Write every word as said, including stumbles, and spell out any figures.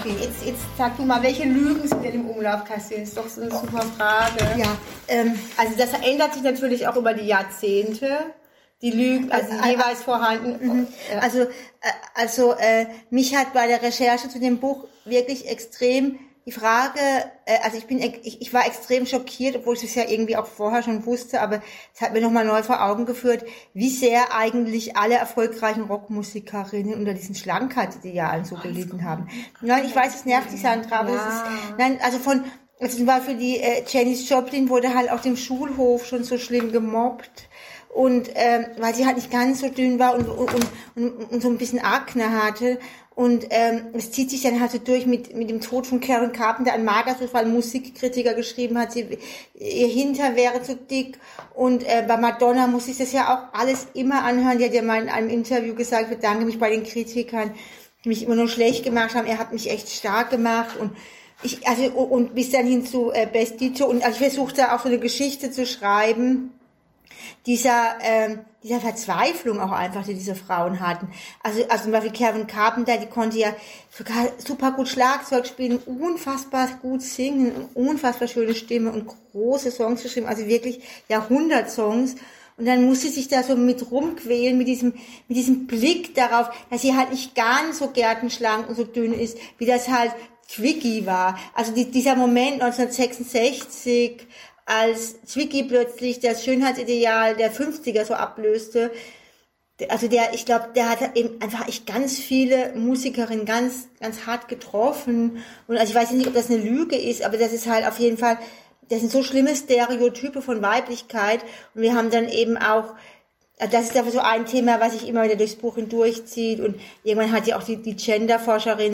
Beispiel, jetzt, jetzt sag du mal, welche Lügen sind denn im Umlauf, Kerstin? Das ist doch so eine super Frage. Ja, ähm, also das verändert sich natürlich auch über die Jahrzehnte. Die Lügen, also also, jeweils vorhanden. Ja. Also, äh, also äh, mich hat bei der Recherche zu dem Buch wirklich extrem die Frage, äh, also ich bin, ich, ich war extrem schockiert, obwohl ich es ja irgendwie auch vorher schon wusste, aber es hat mir nochmal neu vor Augen geführt, wie sehr eigentlich alle erfolgreichen Rockmusikerinnen unter diesen Schlankheitsidealen so gelitten haben. Nein, ich weiß, es nervt dich, Sandra, aber ja. es ist, nein, also von, also zum Beispiel die äh, Janis Joplin wurde halt auf dem Schulhof schon so schlimm gemobbt. Und ähm, weil sie halt nicht ganz so dünn war und, und, und, und so ein bisschen Akne hatte. Und ähm, es zieht sich dann halt so durch mit mit dem Tod von Karen Carpenter, ein Magersucht, weil ein Musikkritiker geschrieben hat, sie, ihr Hintern wäre zu dick. Und äh, bei Madonna muss ich das ja auch alles immer anhören. Die hat ja mal in einem Interview gesagt, ich bedanke mich bei den Kritikern, die mich immer nur schlecht gemacht haben. Er hat mich echt stark gemacht. Und ich also und bis dann hin zu äh, Best D J. Und also ich versuchte auch so eine Geschichte zu schreiben, dieser ähm, dieser Verzweiflung auch einfach, die diese Frauen hatten. Also also zum Beispiel Karen Carpenter, die konnte ja sogar super gut Schlagzeug spielen, unfassbar gut singen, unfassbar schöne Stimme und große Songs geschrieben, also wirklich Jahrhundertsongs. Und dann muss sie sich da so mit rumquälen, mit diesem mit diesem Blick darauf, dass sie halt nicht ganz so gärtenschlank und so dünn ist, wie das halt Twiggy war. Also die, dieser Moment neunzehnhundertsechsundsechzig, als Twiggy plötzlich das Schönheitsideal der fünfziger so ablöste, also der, ich glaube, der hat eben einfach echt ganz viele Musikerinnen ganz, ganz hart getroffen. Und also ich weiß nicht, ob das eine Lüge ist, aber das ist halt auf jeden Fall, das sind so schlimme Stereotype von Weiblichkeit. Und wir haben dann eben auch, das ist aber so ein Thema, was sich immer wieder durchs Buch hindurchzieht. Und irgendwann hat ja auch die, die Gender-Forscherin